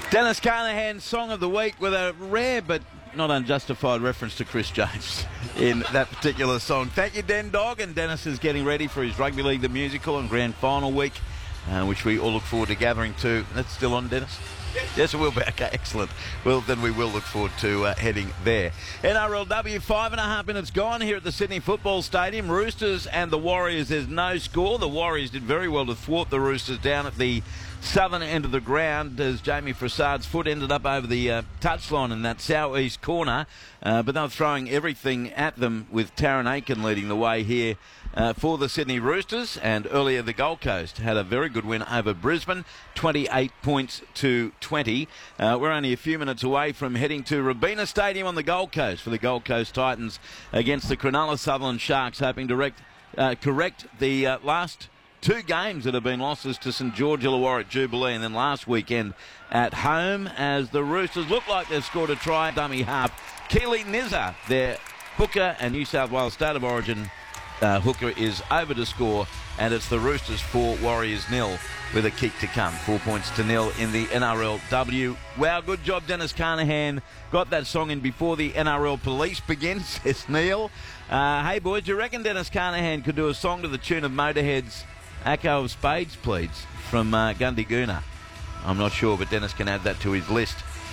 Dennis Carnahan's Song of the Week with a rare but not unjustified reference to Chris Jones in that particular song. Thank you, Den Dog. And Dennis is getting ready for his Rugby League the Musical and Grand Final week, which we all look forward to gathering to. That's still on, Dennis? Yes, it will be. Okay, excellent. Well, then we will look forward to heading there. NRLW, 5.5 minutes gone here at the Sydney Football Stadium. Roosters and the Warriors, there's no score. The Warriors did very well to thwart the Roosters down at the southern end of the ground as Jamie Fassad's foot ended up over the touchline in that southeast corner. But they were throwing everything at them with Taryn Aiken leading the way here for the Sydney Roosters. And earlier the Gold Coast had a very good win over Brisbane, 28 points to 20. We're only a few minutes away from heading to Robina Stadium on the Gold Coast for the Gold Coast Titans against the Cronulla Sutherland Sharks, hoping to correct the last two games that have been losses to St George Illawarra at Jubilee and then last weekend at home, as the Roosters look like they've scored a try. Dummy half Keely Nizza, their hooker and New South Wales State of Origin hooker, is over to score, and it's the Roosters 4, Warriors 0 with a kick to come. 4 points to 0 in the NRLW. Wow, good job, Dennis Carnahan. Got that song in before the NRL police begins, says Neil. Hey, boys, do you reckon Dennis Carnahan could do a song to the tune of Motorhead's Echo of Spades, please, from Gundy-Goona? I'm not sure, but Dennis can add that to his list.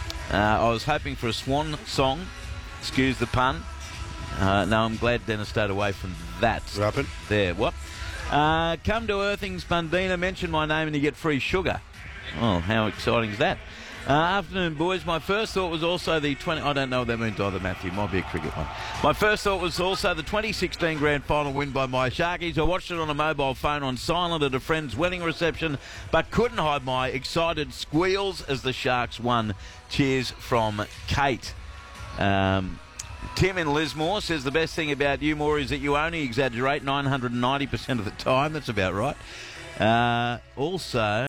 I was hoping for a swan song, excuse the pun. No, I'm glad Dennis stayed away from that. What happened? There, what? Come to Earthings, Bundina, mention my name and you get free sugar. Oh, how exciting is that? Afternoon, boys. My first thought was also the 20... I don't know what that means either, Matthew. Might be a cricket one. My first thought was also the 2016 Grand Final win by my Sharkies. I watched it on a mobile phone on silent at a friend's wedding reception, but couldn't hide my excited squeals as the Sharks won. Cheers from Kate. Tim in Lismore says the best thing about you, Moore, is that you only exaggerate 990% of the time. That's about right. Also...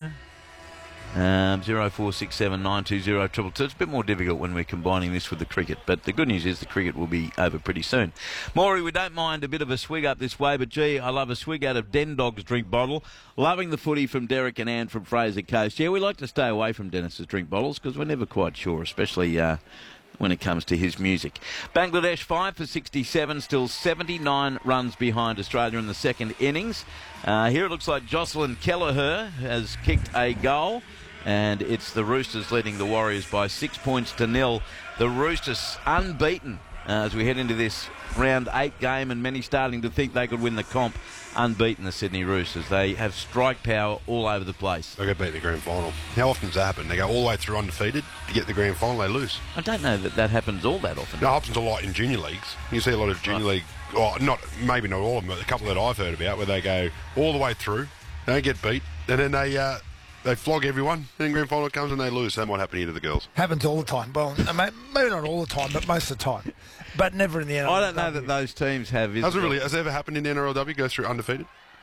0467920222. It's a bit more difficult when we're combining this with the cricket, but the good news is the cricket will be over pretty soon. Maury, we don't mind a bit of a swig up this way, but gee, I love a swig out of Den Dog's drink bottle. Loving the footy from Derek and Ann from Fraser Coast. Yeah, we like to stay away from Dennis's drink bottles because we're never quite sure, especially when it comes to his music. Bangladesh 5 for 67, still 79 runs behind Australia in the second innings. Here it looks like Jocelyn Kelleher has kicked a goal, and it's the Roosters leading the Warriors by 6 points to 0. The Roosters unbeaten as we head into this round 8 game, and many starting to think they could win the comp. Unbeaten, the Sydney Roosters. They have strike power all over the place. They get beat in the grand final. How often does that happen? They go all the way through undefeated to get the grand final, they lose. I don't know that happens all that often. No, it happens a lot in junior leagues. You see a lot of junior league, maybe not all of them, but a couple that I've heard about, where they go all the way through, they don't get beat, and then they flog everyone, then grand final comes and they lose. So that might happen here to the girls. Happens all the time. Well, maybe not all the time, but most of the time. But never in the NRLW. I don't know that those teams have... Has it ever happened in the NRLW, go through undefeated?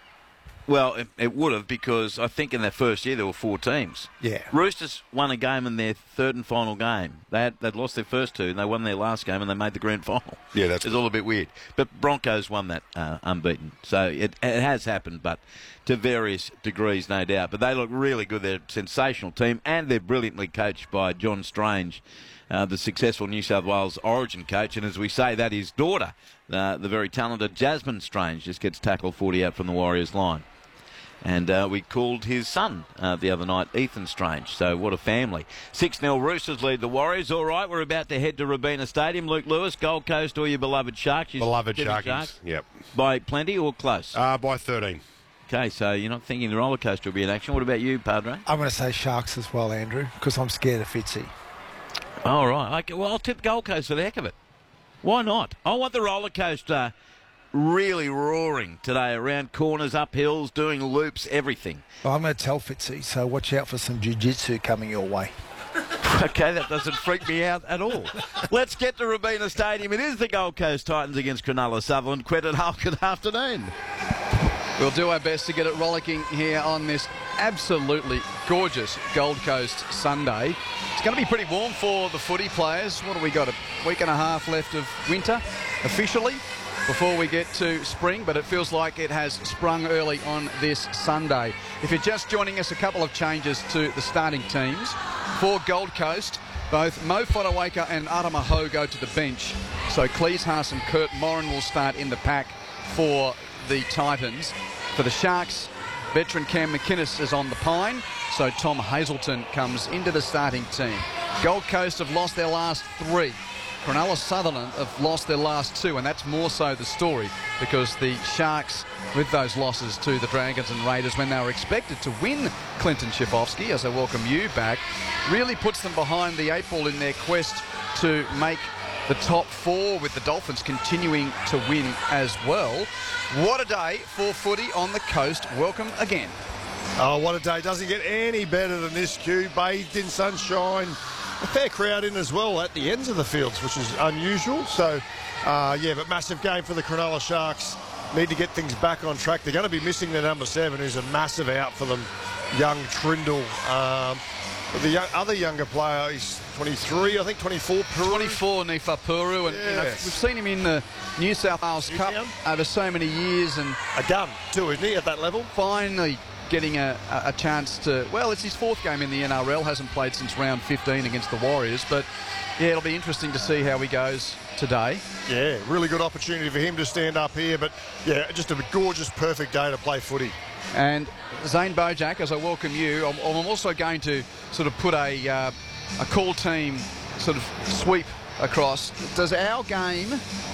Well, it would have, because I think in their first year there were 4 teams. Yeah. Roosters won a game in their third and final game. They'd lost their first 2, and they won their last game, and they made the grand final. Yeah, it's all a bit weird. But Broncos won that unbeaten. So it has happened, but to various degrees, no doubt. But they look really good. They're a sensational team, and they're brilliantly coached by John Strange, the successful New South Wales Origin coach. And as we say, that his daughter, the very talented Jasmine Strange, just gets tackled 40 out from the Warriors line. And we called his son the other night Ethan Strange. So what a family. 6-0 Roosters lead the Warriors. All right, we're about to head to Robina Stadium. Luke Lewis, Gold Coast or your beloved Sharks? Beloved Sharkies, yep. By plenty or close? By 13. Okay, so you're not thinking the roller coaster will be in action. What about you, Padre? I'm going to say Sharks as well, Andrew, because I'm scared of Fitzy. All right. Okay, well, I'll tip Gold Coast for the heck of it. Why not? I want the roller coaster really roaring today, around corners, up hills, doing loops, everything. Well, I'm going to tell Fitzy, so watch out for some jiu-jitsu coming your way. Okay, that doesn't freak me out at all. Let's get to Robina Stadium. It is the Gold Coast Titans against Cronulla Sutherland. Quentin Hull, good afternoon. We'll do our best to get it rollicking here on this absolutely gorgeous Gold Coast Sunday. It's going to be pretty warm for the footy players. What have we got? A week and a half left of winter, officially, before we get to spring, but it feels like it has sprung early on this Sunday. If you're just joining us, a couple of changes to the starting teams. For Gold Coast, both Mo Fotuaika and Adama Ho go to the bench. So Cleese Haas and Kurt Morin will start in the pack for the Titans. For the Sharks, veteran Cam McInnes is on the pine, so Tom Hazelton comes into the starting team. Gold Coast have lost their last 3. Cronulla Sutherland have lost their last 2, and that's more so the story because the Sharks, with those losses to the Dragons and Raiders when they were expected to win Clinton Schifofsky, as I welcome you back, really puts them behind the 8 ball in their quest to make the top 4, with the Dolphins continuing to win as well. What a day for footy on the coast. Welcome again. Oh, what a day. Doesn't get any better than this, Q. Bathed in sunshine. A fair crowd in as well at the ends of the fields, which is unusual. So, but massive game for the Cronulla Sharks. Need to get things back on track. They're going to be missing their number 7, who's a massive out for them, young Trindle. The other younger player is 23, I think 24. Puru. 24, Nifa Puru. And you know, we've seen him in the New South Wales Cup over so many years. And a gun, too, isn't he, at that level? Finally getting a chance to, well, it's his 4th game in the NRL, hasn't played since round 15 against the Warriors, but yeah, it'll be interesting to see how he goes today. Yeah, really good opportunity for him to stand up here, but yeah, just a gorgeous, perfect day to play footy. And Zane Bojak, as I welcome you, I'm also going to sort of put a call team sort of sweep across. Does our game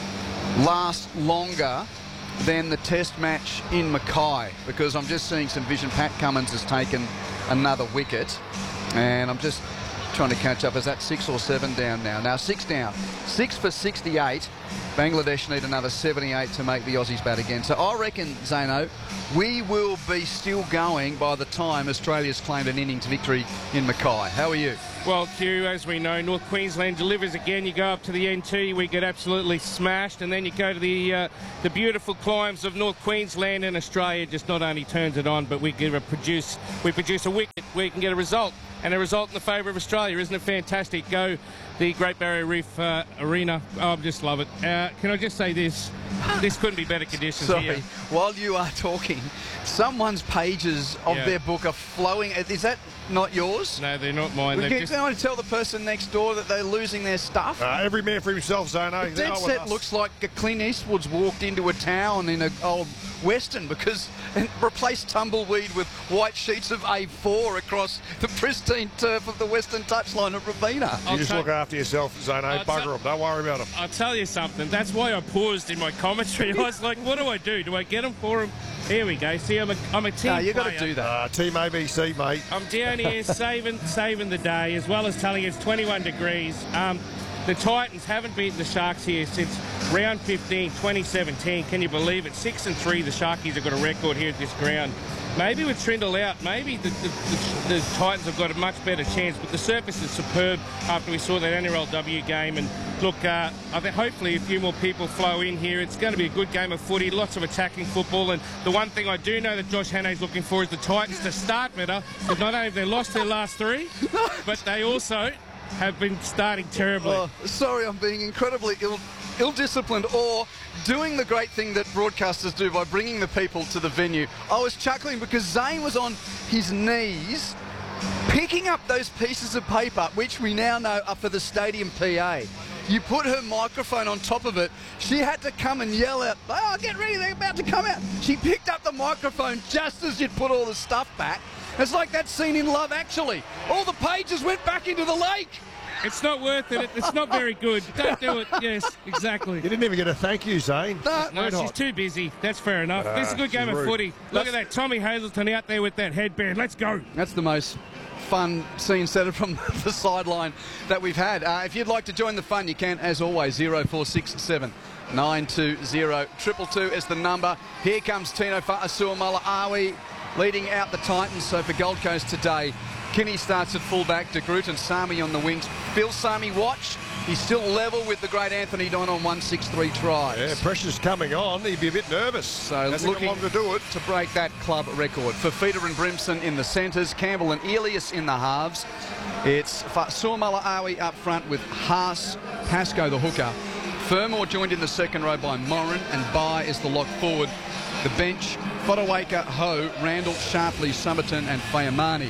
last longer than the test match in Mackay? Because I'm just seeing some vision. Pat Cummins has taken another wicket, and I'm just trying to catch up. Is that 6 or 7 down now? Now 6 down. 6 for 68. Bangladesh need another 78 to make the Aussies bat again. So I reckon, Zano, we will be still going by the time Australia's claimed an innings victory in Mackay. How are you? Well, Q, as we know, North Queensland delivers again. You go up to the NT, we get absolutely smashed, and then you go to the beautiful climes of North Queensland, and Australia just not only turns it on, but we produce a wicket where you can get a result, and a result in the favour of Australia. Isn't it fantastic? Go the Great Barrier Reef Arena. Oh, I just love it. Can I just say this? This couldn't be better conditions. Sorry, here. While you are talking, someone's pages of their book are flowing. Is that not yours? No, they're not mine. Can I tell the person next door that they're losing their stuff? Every man for himself, Zano. The dead set looks like Clint Eastwood's walked into a town in an old Western and replaced tumbleweed with white sheets of A4 across the pristine turf of the Western touchline at Rabina. You just look after yourself, Zano. Bugger them. Don't worry about them. I'll tell you something. That's why I paused in my commentary. I was like, what do I do? Do I get them for him? Here we go. See, I'm a team player. You've got to do that. Team ABC, mate. I'm down here saving the day, as well as telling you it's 21 degrees. The Titans haven't beaten the Sharks here since round 15, 2017. Can you believe it? 6-3, the Sharkies have got a record here at this ground. Maybe with Trindle out, maybe the Titans have got a much better chance, but the surface is superb after we saw that NRLW game. And look, I think hopefully a few more people flow in here. It's going to be a good game of footy, lots of attacking football. And the one thing I do know that Josh Hannay's looking for is the Titans to start better, because not only have they lost their last 3, but they also have been starting terribly. Oh, sorry, I'm being incredibly ill-disciplined, or doing the great thing that broadcasters do by bringing the people to the venue. I was chuckling because Zane was on his knees picking up those pieces of paper, which we now know are for the stadium PA. You put her microphone on top of it. She had to come and yell out, "Oh, get ready, they're about to come out." She picked up the microphone just as you'd put all the stuff back. It's like that scene in Love Actually. All the pages went back into the lake. It's not worth it. It's not very good. Don't do it. Yes, exactly. You didn't even get a thank you, Zane. No, she's too busy. That's fair enough. This is a good game of footy. Look at that. Tommy Hazelton out there with that headband. Let's go. That's the most fun scene set from the sideline that we've had. If you'd like to join the fun, you can, as always. 0467 920 222 is the number. Here comes Tino Fa'asuamala-Awi leading out the Titans. So for Gold Coast today, Kinney starts at fullback, De Groot and Sami on the wings. Phil Sami watch. He's still level with the great Anthony Don on 163 tries. Yeah, pressure's coming on. He'd be a bit nervous. So looking to do it to break that club record. For Feeder and Brimson in the centres, Campbell and Elias in the halves. It's Fa'asuamala-Awi up front with Haas, Pascoe the hooker. Fermor joined in the second row by Morin, and Bai is the lock forward. The bench, Fotuaika, Ho, Randall, Sharpley, Somerton and Fayamani.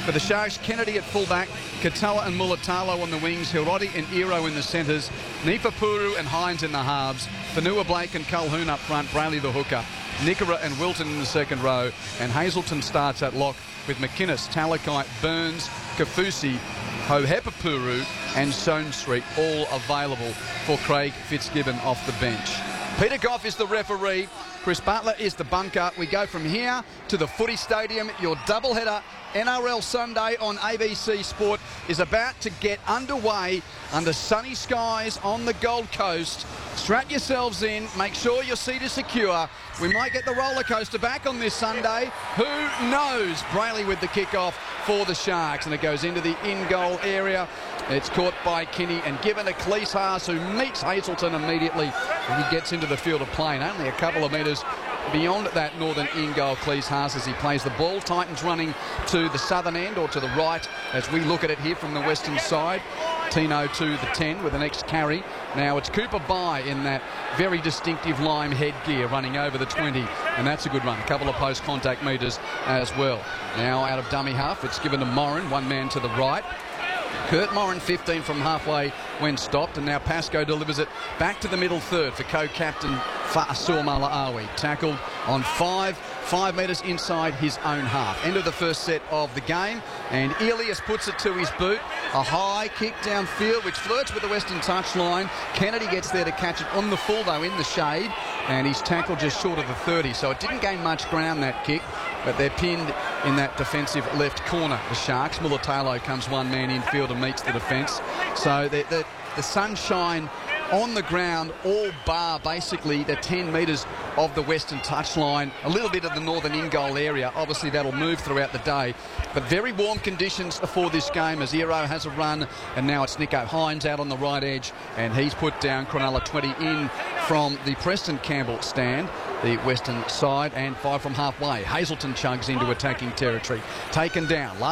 For the Sharks, Kennedy at fullback, Katoa and Mulatalo on the wings, Hiroti and Iro in the centres, Nipapuru and Hines in the halves, Fanua Blake and Colquhoun up front, Brayley the hooker, Nickera and Wilton in the second row, and Hazelton starts at lock with McInnes, Talakai, Burns, Kafusi, Hohepapuru and Stone Street all available for Craig Fitzgibbon off the bench. Peter Goff is the referee. Chris Butler is the bunker. We go from here to the Footy Stadium. Your doubleheader NRL Sunday on ABC Sport is about to get underway under sunny skies on the Gold Coast. Strap yourselves in. Make sure your seat is secure. We might get the roller coaster back on this Sunday. Who knows? Brayley with the kickoff for the Sharks, and it goes into the in-goal area. It's caught by Kinney and given to Cleese Haas, who meets Hazelton immediately. And he gets into the field of play, and only a couple of metres beyond that northern in-goal. Cleese Haas as he plays the ball. Titans running to the southern end or to the right as we look at it here from the western side. Tino to the 10 with the next carry. Now it's Cooper Bye in that very distinctive lime headgear running over the 20, and that's a good run. A couple of post-contact metres as well. Now out of dummy half, it's given to Moran, one man to the right. Kurt Moran 15 from halfway when stopped, and now Pascoe delivers it back to the middle third for co-captain Fa'asua Mala'awi. Tackled on 5 metres inside his own half. End of the first set of the game, and Elias puts it to his boot. A high kick downfield which flirts with the western touchline. Kennedy gets there to catch it on the full though in the shade, and he's tackled just short of the 30, so it didn't gain much ground, that kick, but they're pinned in that defensive left corner, the Sharks. Mulatalo comes one man infield and meets the defence. So the sunshine on the ground, all bar basically the 10 metres of the western touchline, a little bit of the northern in-goal area. Obviously that'll move throughout the day, but very warm conditions for this game as Iro has a run, and now it's Nicho Hines out on the right edge, and he's put down Cronulla 20 in from the Preston Campbell stand, the western side, and 5 from halfway. Hazelton chugs into attacking territory, taken down.